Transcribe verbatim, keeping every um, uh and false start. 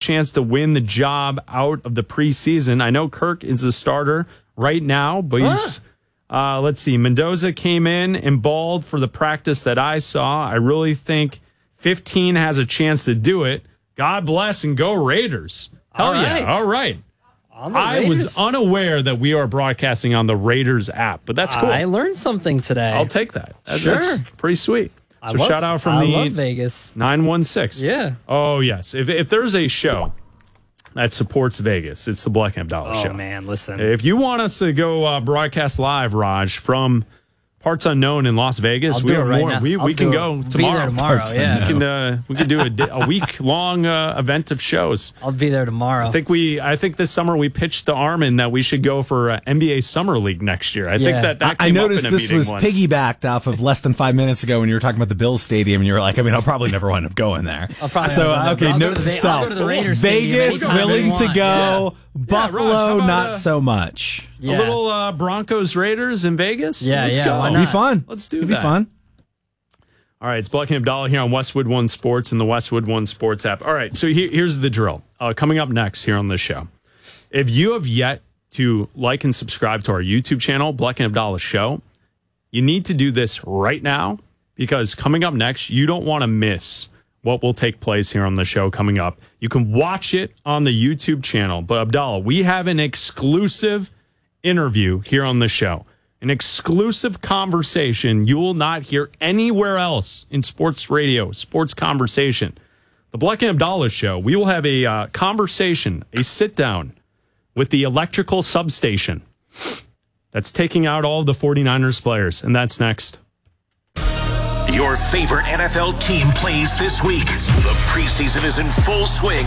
chance to win the job out of the preseason. I know Kirk is a starter right now, but he's, uh, let's see, Mendoza came in and balled for the practice that I saw. I really think fifteen has a chance to do it. God bless and go Raiders. Hell All right. yeah. All right. I was unaware that we are broadcasting on the Raiders app, but that's cool. I learned something today. I'll take that. That's, Sure. that's pretty sweet. So I love, shout out from I the love Vegas. nine one six. Yeah. Oh, yes. If if there's a show that supports Vegas, it's the Black and Abdallah Oh, show. man, listen. If you want us to go uh, broadcast live, Raj, from Parts Unknown in Las Vegas, I'll we do it have right more. now. We, I'll we can do go it. Be tomorrow. there tomorrow, Parts yeah. We can, uh, we can do a, di- a week long uh, event of shows. I'll be there tomorrow. I think we. I think this summer we pitched to Armin that we should go for uh, N B A Summer League next year. I Yeah. think that that I came noticed up in a this meeting was once. piggybacked off of less than five minutes ago when you were talking about the Bills Stadium, and you were like, I mean, I'll probably never wind up going there. I'll probably so, never- uh, okay, I'll note go to to the- I'll self. go to the Raiders Stadium Vegas, anytime willing they to want. go. Yeah, Buffalo, Raj, how about, not uh, so much. Yeah. A little uh, Broncos Raiders in Vegas. Yeah, Let's yeah, go. why It'll not? be fun. Let's do It'll that. be fun. All right, it's Black and Abdallah here on Westwood One Sports and the Westwood One Sports app. All right, so here, here's the drill. Uh, coming up next here on the show, if you have yet to like and subscribe to our YouTube channel, Black and Abdallah Show, you need to do this right now because coming up next, you don't want to miss what will take place here on the show coming up. You can watch it on the YouTube channel, but Abdallah, we have an exclusive interview here on the show. An exclusive conversation you will not hear anywhere else in sports radio, sports conversation. The Black and Abdallah Show, we will have a uh, conversation, a sit-down with the electrical substation that's taking out all of the 49ers players, and that's next. Your favorite N F L team plays this week. The preseason is in full swing